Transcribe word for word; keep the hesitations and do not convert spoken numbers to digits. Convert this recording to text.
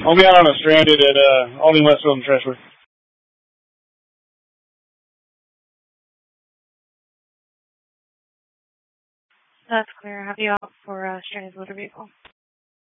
Hold me out on a stranded at uh, Aldine Westfield and Treshwood. That's clear. Have you out for uh, stranded motor vehicle?